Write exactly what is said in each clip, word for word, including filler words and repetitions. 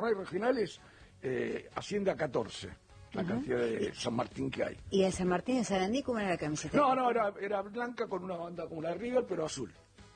patronales regionales eh, asciende a catorce. La uh-huh. cantidad de San Martín que hay. ¿Y el San Martín de Sarandí cómo era la camiseta? No, no, era, era blanca con una banda como la de River, pero azul.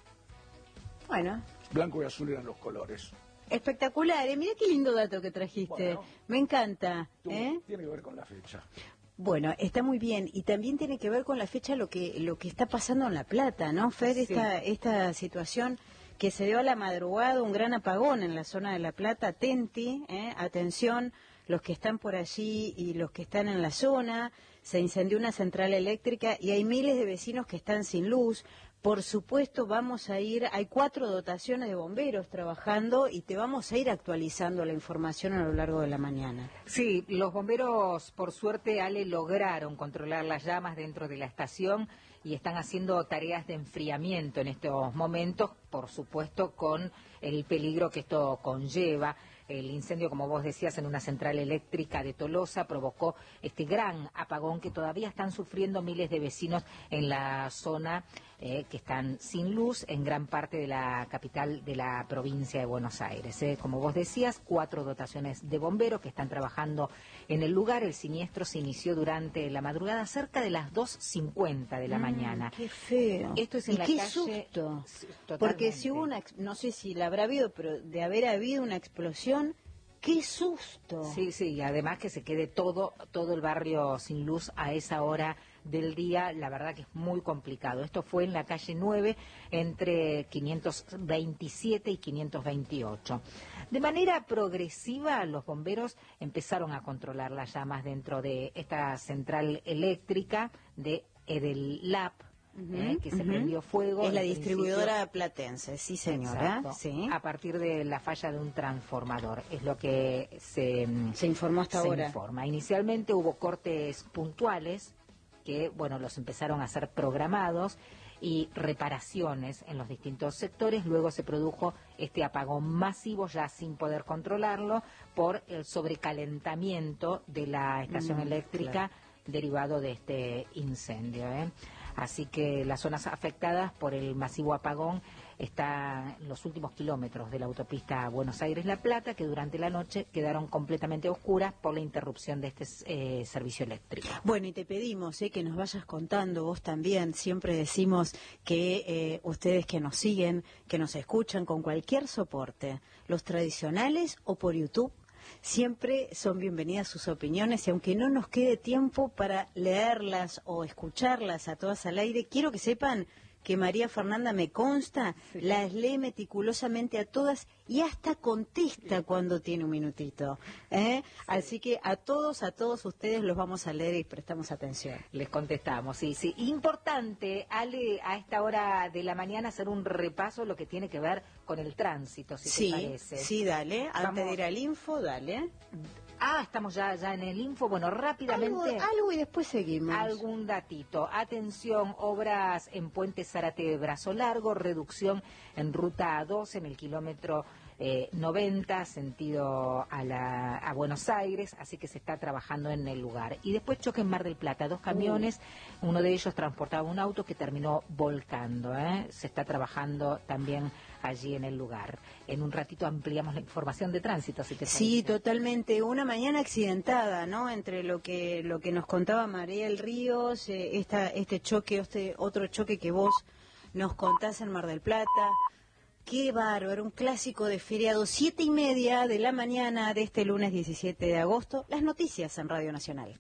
Bueno. Blanco y azul eran los colores. Espectacular, ¿eh? Mirá qué lindo dato que trajiste. Bueno, me encanta. Tú, ¿eh? Tiene que ver con la fecha. Bueno, está muy bien. Y también tiene que ver con la fecha lo que lo que está pasando en La Plata, ¿no, Fer? Sí. Esta, esta situación que se dio a la madrugada, un gran apagón en la zona de La Plata. Atenti, ¿eh? Atención. Los que están por allí y los que están en la zona, se incendió una central eléctrica y hay miles de vecinos que están sin luz. Por supuesto vamos a ir, hay cuatro dotaciones de bomberos trabajando y te vamos a ir actualizando la información a lo largo de la mañana. Sí, los bomberos por suerte, Ale, lograron controlar las llamas dentro de la estación y están haciendo tareas de enfriamiento en estos momentos, por supuesto con el peligro que esto conlleva. El incendio, como vos decías, en una central eléctrica de Tolosa provocó este gran apagón que todavía están sufriendo miles de vecinos en la zona eh, que están sin luz en gran parte de la capital de la provincia de Buenos Aires. Eh. Como vos decías, cuatro dotaciones de bomberos que están trabajando en el lugar. El siniestro se inició durante la madrugada cerca de las dos cincuenta de la mm, mañana. ¡Qué feo! Esto es en y la qué calle... susto. Totalmente. Porque si hubo una, no sé si la habrá habido, pero de haber habido una explosión, ¡qué susto! Sí, sí, y además que se quede todo, todo el barrio sin luz a esa hora del día, la verdad que es muy complicado. Esto fue en la calle nueve, entre quinientos veintisiete y quinientos veintiocho. De manera progresiva, los bomberos empezaron a controlar las llamas dentro de esta central eléctrica de Edelap, Uh-huh, eh, que uh-huh. se prendió fuego. Es la distribuidora platense, sí señora. Sí. A partir de la falla de un transformador, es lo que se, se informó hasta se ahora. Informa. Inicialmente hubo cortes puntuales que, bueno, los empezaron a ser programados y reparaciones en los distintos sectores. Luego se produjo este apagón masivo ya sin poder controlarlo por el sobrecalentamiento de la estación mm, eléctrica claro. derivado de este incendio, ¿eh? Así que las zonas afectadas por el masivo apagón están en los últimos kilómetros de la autopista Buenos Aires-La Plata, que durante la noche quedaron completamente oscuras por la interrupción de este eh, servicio eléctrico. Bueno, y te pedimos eh, que nos vayas contando, vos también, siempre decimos que eh, ustedes que nos siguen, que nos escuchan con cualquier soporte, los tradicionales o por YouTube, siempre son bienvenidas sus opiniones y aunque no nos quede tiempo para leerlas o escucharlas a todas al aire, quiero que sepan que María Fernanda, me consta, sí. las lee meticulosamente a todas y hasta contesta cuando tiene un minutito. ¿eh? Sí. Así que a todos, a todos ustedes los vamos a leer y prestamos atención. Les contestamos, sí, sí. Importante, Ale, a esta hora de la mañana hacer un repaso lo que tiene que ver con el tránsito, si sí, te parece. Sí, dale. Antes vamos... de ir al info, dale. Ah, estamos ya, ya en el info. Bueno, rápidamente. Algo, algo y después seguimos. Algún datito. Atención, obras en Puente Zárate de Brazo Largo, reducción en ruta doce en el kilómetro eh, noventa, sentido a, la, a Buenos Aires, así que se está trabajando en el lugar. Y después choque en Mar del Plata, dos camiones, uh. uno de ellos transportaba un auto que terminó volcando. ¿eh? Se está trabajando también allí en el lugar. En un ratito ampliamos la información de tránsito, si te parece. Sí, totalmente. Una mañana accidentada, ¿no? Entre lo que lo que nos contaba Mariel Ríos, eh, esta, este choque, este otro choque que vos nos contás en Mar del Plata. Qué bárbaro, un clásico de feriado, siete y media de la mañana de este lunes diecisiete de agosto. Las noticias en Radio Nacional.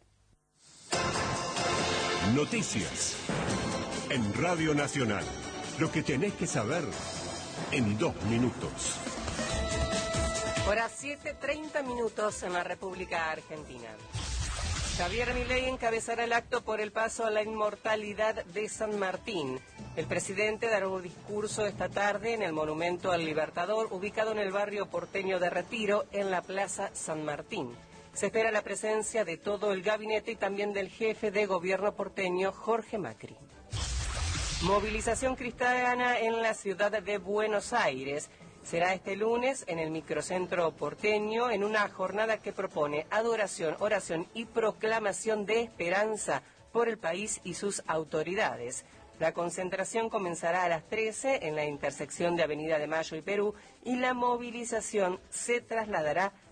Noticias en Radio Nacional. Lo que tenés que saber en dos minutos. Hora siete, treinta minutos en la República Argentina. Javier Milei encabezará el acto por el paso a la inmortalidad de San Martín. El presidente dará un discurso esta tarde en el Monumento al Libertador, ubicado en el barrio porteño de Retiro, en la Plaza San Martín. Se espera la presencia de todo el gabinete y también del jefe de gobierno porteño, Jorge Macri. Movilización cristiana en la ciudad de Buenos Aires. Será este lunes en el microcentro porteño en una jornada que propone adoración, oración y proclamación de esperanza por el país y sus autoridades. La concentración comenzará a las trece en la intersección de Avenida de Mayo y Perú y la movilización se trasladará